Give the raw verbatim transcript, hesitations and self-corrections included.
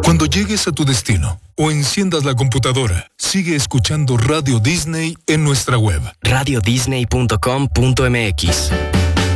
Cuando llegues a tu destino o enciendas la computadora, sigue escuchando Radio Disney en nuestra web. radio disney punto com punto m x